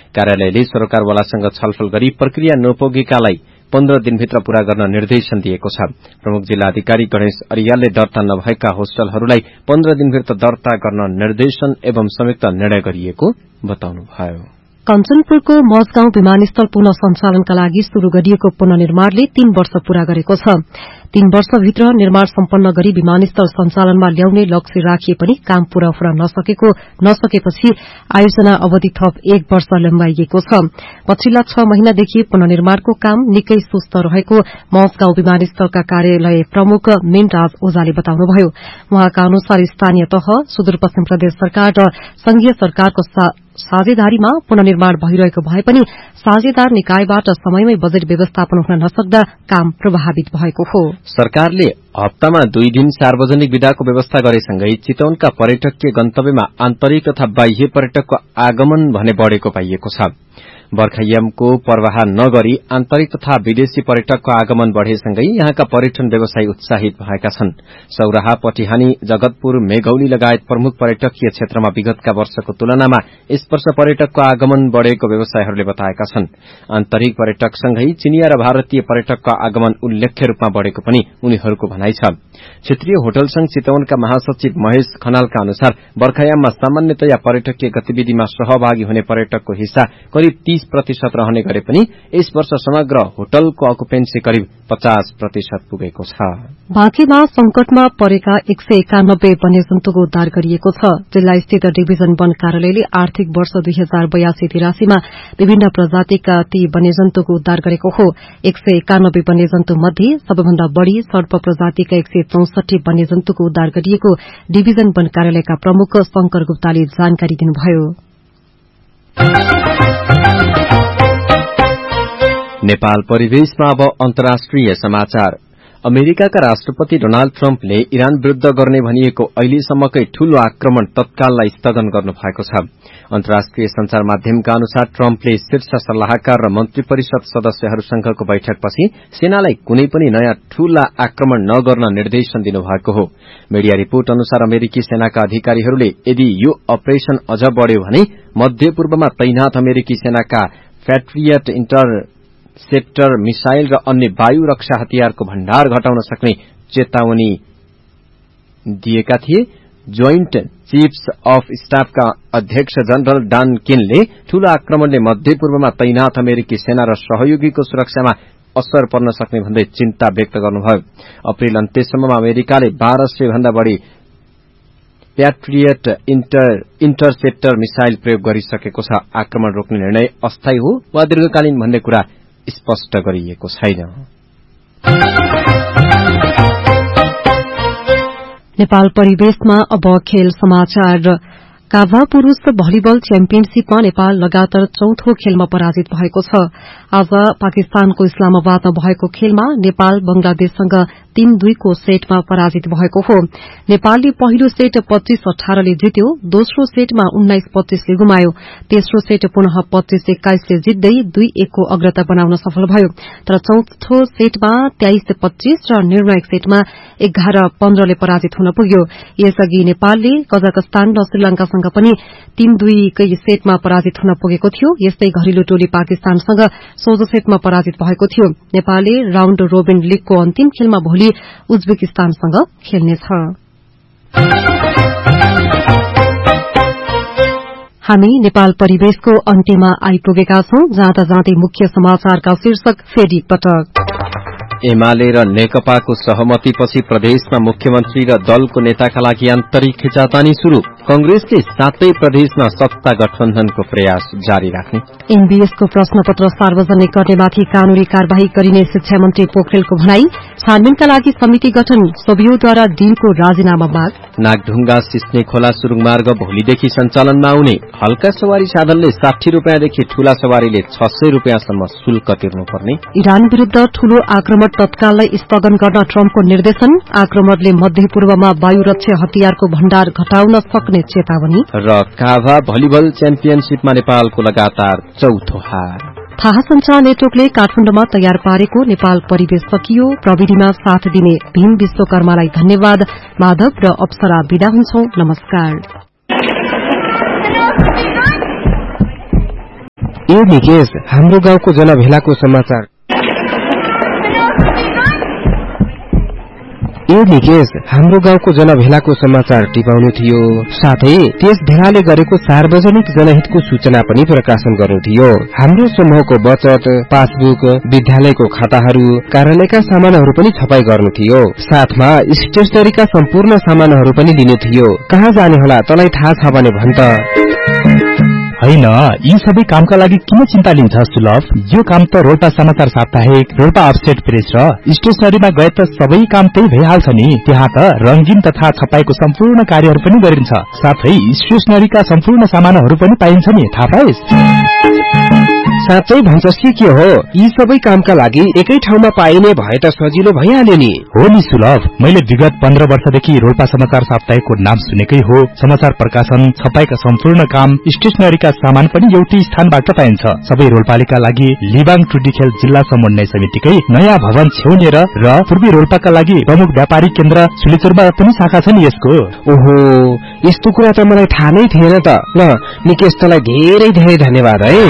कार्यालयले सरोकारवालासँग छलफल गरी प्रक्रिया नपुगेकालाई 15 दिनभित्र पूरा गर्न निर्देशन दिएको छ। प्रमुख जिल्ला अधिकारी गणेश अरियालले दर्ता नभएका होस्टलहरूलाई 15 दिनभित्र दर्ता गर्न निर्देशन एवं संयुक्त निर्णय गरिएको बताउनुभयो। कञ्चनपुरको मजगाउँ विमानस्थल पुनः सञ्चालनका लागि शुरू गरिएको पुननिर्माणले 3 वर्ष पूरा गरेको छ। 3 वर्षभित्र निर्माण सम्पन्न गरी विमानस्थल सञ्चालनमा ल्याउने लक्ष्य राखिए पनि काम पूरा हुन नसकेपछि आयोजना अवधि थप 1 वर्ष लम्बाइएको छ। पछिल्ला 6 महिनादेखि पुननिर्माणको काम निकै सुस्त रहेको मजगाउँ विमानस्थलका कार्यालय प्रमुख मेनराज ओझाले बताउनुभयो। उहाँका अनुसार स्थानीय तह, सुदूरपश्चिम प्रदेश सरकार र संघीय सरकारको साझेदारीमा पुननिर्माण भइरहेको भए पनि साझेदार निकायबाट समयमै बजेट व्यवस्थापन हुन नसक्दा काम प्रभावित भएको हो। सरकारले हप्तामा 2 दिन सार्वजनिक विदाको व्यवस्था गरेसँगै चितवनका पर्यटकीय गन्तव्यमा आन्तरिक तथा बाह्य पर्यटकको आगमन भने बढ़ेको पाइएको छ। बर्खायामको पर्वाह नगरी आन्तरिक तथा विदेशी पर्यटकको आगमन बढ़ेसँगै यहाँका पर्यटन व्यवसायी उत्साहित भएका छन्। सौराहा, पटिहानी, जगतपुर, मेघौली लगायत प्रमुख पर्यटकीय क्षेत्रमा विगतका वर्षको तुलनामा यस वर्ष पर्यटकको आगमन बढ़ेको व्यवसायीहरूले बताएका छन्। आन्तरिक पर्यटकसँगै चिनिया र भारतीय पर्यटकको आगमन उल्लेख्य रूपमा बढ़ेको पनि उनीहरूको भनाइ छ। क्षेत्रीय होटल संघ चितवनका महासचिव महेश खनालका अनुसार बर्खायाममा सामान्यतया पर्यटकीय गतिविधिमा सहभागी हुने पर्यटकको हिस्सा करिब 30% रहने गरे पनि यस वर्ष समग्र होटलको अकुपेन्सी करिब 50% पुगेको छ। बाँकीमा संकटमा परेका 191 वन्यजन्तुको उद्धार गरिएको छ। जिल्ला स्थित डिभिजन वन कार्यालयले आर्थिक वर्ष 2082-83 मा विभिन्न प्रजातिका ती वन्यजन्तुको उद्धार गरेको हो। 191 वन्यजन्तु मध्ये सबैभन्दा बढ़ी सर्प प्रजातिका 164 वन्यजन्तुको उद्धार गरिएको डिभिजन वन कार्यालयका प्रमुख शंकर गुप्ताले जानकारी दिनुभयो। नेपाल परिवेशमा अब अन्तर्राष्ट्रिय समाचार। अमेरिकाका राष्ट्रपति डोनाल्ड ट्रम्पले इरान विरूद्ध गर्ने भनिएको अहिलेसम्मकै ठूलो आक्रमण तत्काललाई स्थगन गर्नु भएको छ। अन्तर्राष्ट्रिय संचार माध्यमका अनुसार ट्रम्पले शीर्ष सल्लाहकार र मन्त्री परिषद सदस्यहरूसँगको बैठकपछि सेनालाई कुनै पनि नयाँ ठूला आक्रमण नगर्न निर्देशन दिनुभएको हो। मीडिया रिपोर्ट अनुसार अमेरिकी सेनाका अधिकारीहरूले यदि यो अपरेशन अझ बढ़्यो भने मध्यपूर्वमा तैनात अमेरिकी सेनाका प्याट्रियट इंटरसेप्टर मिसाइल र अन्य वायु रक्षा हतियारको भण्डार घटाउन सक्ने चेतावनी दिएका थिए। जोइन्ट चीफ्स अफ स्टाफका अध्यक्ष जनरल डान किनले ठूलो आक्रमणले मध्यपूर्वमा तैनात अमेरिकी सेना र सहयोगीको सुरक्षामा असर पर्न सक्ने भन्दै चिन्ता व्यक्त गर्नुभयो। अप्रेल अन्त्यसम्ममा अमेरिकाले 1200 भन्दा बढ़ी प्याट्रियट इंटरसेप्टर मिसाइल प्रयोग गरिसकेको छ। आक्रमण रोक्ने निर्णय अस्थायी हो वा दीर्घकालीन भन्ने कुरा स्पष्ट गरिएको छैन। नेपाल परिवेशमा अब खेल समाचार। काभा पुरूष भलिबल च्याम्पियनशीपमा नेपाल लगातार चौथो खेलमा पराजित भएको छ। आज पाकिस्तानको इस्लामाबादमा भएको खेलमा नेपाल बंगलादेशसँग 3-2 को सेटमा पराजित भएको हो। नेपालले पहिलो सेट 25-18 ले जित्यो। दोस्रो सेटमा 19-25 ले गुमायो। तेस्रो सेट पुनः 25-21 ले जित्दै 2-1 को अग्रता बनाउन सफल भयो। तर चौथो सेटमा 23-25 र निर्णायक सेटमा 11-15 ले पराजित हुन पुग्यो। यसअघि नेपालले कजाकस्तान र श्रीलंकासँग पनि 3-2 कै सेटमा पराजित हुन पुगेको थियो। यस्तै घरेलु टोली पाकिस्तानसँग सोझो सेटमा पराजित भएको थियो। नेपालले राउण्ड रोबिन लीगको अन्तिम खेलमा भोलि उज्बेकिस्तानसँग खेल्नेछ। हामी नेपाल परिवेशको अन्त्यमा आइपुगेका छौं। जाँदा जाँदै मुख्य समाचारका शीर्षक फेरि पटक। एमाले र नेकपाको सहमतिपछि प्रदेशमा मुख्यमन्त्री र दलको नेताका लागि आन्तरिक खिचातानी शुरू। कंग्रेसले 7 प्रदेशमा सत्ता गठबन्धनको प्रयास जारी राख्ने। एमबीएसको प्रश्नपत्र सार्वजनिक गर्नेमाथि कानूनी कार्यवाही गरिने शिक्षा मन्त्री पोखरेलको भनाई। छानबिनका लागि समिति गठन, सोभियोद्वारा दिनको राजीनामा माग। नागढुङ्गा सिस्ने खोला सुरुङ मार्ग भोलिदेखि सञ्चालनमा आउने। हल्का सवारी साधनले 60 रुपियाँदेखि ठूला सवारीले 600 रुपियाँसम्म शुल्क तिर्नुपर्ने। इरान विरूद्ध ठूलो आक्रमण तत्काललाई स्थगन गर्न ट्रम्पको निर्देशन। आक्रमणले मध्यपूर्वमा वायु रक्षा हतियारको भण्डार घटाउन सक्ने चेतावनी। र काभा भलिबल च्याम्पियनशीपमा नेपालको लगातार चौथो हार। थाहा सञ्चार नेटवर्कले काठमाडौँमा तयार पारेको नेपाल परिवेश सकियो। प्रविधिमा साथ दिने भीम विश्वकर्मालाई धन्यवाद। माधव र अप्सरा बिदा हुन्छौं। नमस्कार। ए निकेश, हाम्रो गाउँको जनभेलाको समाचार। ए निकेश, हाम्रो गाउँको जनभेलाको समाचार टिपाउनु थियो। साथै त्यस भेलाले गरेको सार्वजनिक जनहितको सूचना पनि प्रकाशन गर्नु थियो। हाम्रो समूहको बचत, पासबुक, विद्यालयको खाताहरू, कार्यालयका सामानहरू पनि छपाई गर्नु थियो। साथमा स्टेशनरीका सम्पूर्ण सामानहरू पनि लिनु थियो। कहाँ जाने होला, तँलाई थाहा छ भने भन् त। हैन, यी सबै कामका लागि किन चिन्ता लिन्छ सुलभ? यो काम त रोल्पा समाचार साप्ताहिक, रोल्पा अफसेट प्रेस र स्टेशनरीमा गए त सबै काम त्यही भइहाल्छ नि। त्यहाँ त रंगीन तथा छपाईको सम्पूर्ण कार्यहरू पनि गरिन्छ। साथै स्टेशनरीका सम्पूर्ण सामानहरू पनि पाइन्छ नि, थाहा पाइस्? साँच्चै भन्छस् के हो? यी सबै कामका लागि एकै ठाउँमा पाइने भए त सजिलो भइहाल्यो नि। हो नि सुलभ, मैले विगत 15 वर्षदेखि रोल्पा समाचार साप्ताहिकको नाम सुनेकै हो। समाचार प्रकाशन, छपाईका सम्पूर्ण काम, स्टेशनरीका सामान पनि एउटै स्थानबाट पाइन्छ। सबै रोल्पालीका लागि लिबाङ टुडीखेल जिल्ला समन्वय समितिकै नयाँ भवन छेउनेर र पूर्वी रोल्पाका लागि प्रमुख व्यापारी केन्द्र सुलेचुरमा पनि शाखा छ नि यसको। ओहो, यस्तो कुरा त मलाई थाहा नै थिएन त। ल निकेश, तँलाई धेरै धेरै धन्यवाद है।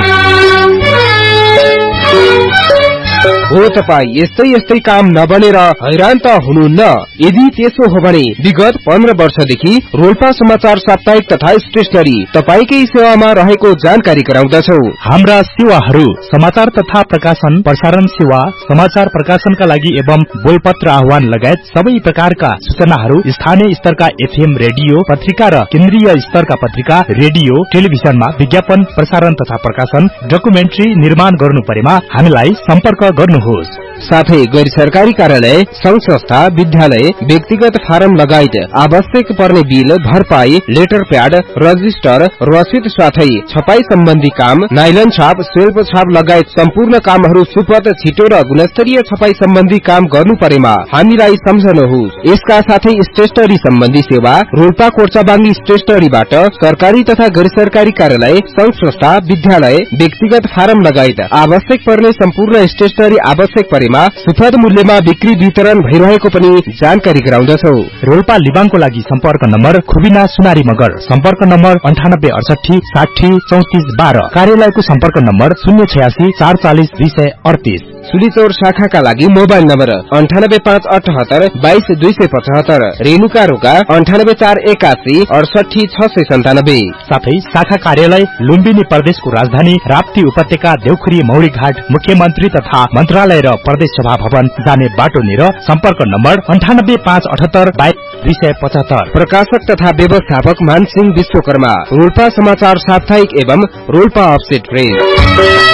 हो, तपाई यस्तै यस्तै काम नबनेर हैरान त हुनुहुन्न। यदि त्यसो हो भने विगत 15 वर्षदेखि रोल्पा समाचार साप्ताहिक तथा स्टेशनरी तपाईकै सेवामा रहेको जानकारी गराउँदछौ। हाम्रा सेवाहरू समाचार तथा प्रकाशन, प्रसारण सेवा, समाचार प्रकाशनका लागि एवं बोलपत्र आह्वान लगायत सबै प्रकारका सूचनाहरू स्थानीय स्तरका एफएम रेडियो पत्रिका र केन्द्रीय स्तरका पत्रिका, रेडियो, टेलिभिजनमा विज्ञापन, प्रसारण तथा प्रकाशन, डकुमेन्ट्री निर्माण गर्नु परेमा हामीलाई सम्पर्क गर्नुहोस्। साथै गैर सरकारी कार्यालय, संघ संस्था, विद्यालय, व्यक्तिगत फारम लगायत आवश्यक पर्ने बिल, भरपाई, लेटर प्याड, रजिस्टर, रसिद साथै छपाई सम्बन्धी काम, नाइलन छाप, सेल्फ छाप लगायत सम्पूर्ण कामहरू सुपथ, छिटो र गुणस्तरीय छपाई सम्बन्धी काम गर्नु परेमा हामीलाई सम्झनुहोस्। यसका साथै स्टेशनरी सम्बन्धी सेवा रोल्पा कोर्चाबाङ्गी स्टेशनरीबाट सरकारी तथा गैर सरकारी कार्यालय, संघ संस्था, विद्यालय, व्यक्तिगत फारम लगायत आवश्यक पर्ने सम्पूर्ण स्टेशनरी आवश्यक परेमा सुपथ मूल्यमा बिक्री वितरण भइरहेको पनि जानकारी गराउँदछौ। रोल्पा लिबाङको लागि सम्पर्क नम्बर खुबिना सुनारी मगर, सम्पर्क नम्बर 9868 60 34 12, कार्यालयको सम्पर्क नम्बर 086 440 238। सुलीचौर शाखाका लागि मोबाइल नम्बर 98578 22 275, रेणुका रोका 98481 68 697। साथै शाखा कार्यालय लुम्बिनी प्रदेशको राजधानी राप्ती उपत्यका देउखुरी मौरी घाट, मुख्यमन्त्री तथा मन्त्रालय र प्रदेश सभा भवन जाने बाटोनिर, सम्पर्क नम्बर 98578 22 275। प्रकाशक तथा व्यवस्थापक मानसिंह विश्वकर्मा, रोल्पा समाचार साप्ताहिक एवं रोल्पा अफसेट प्रेस।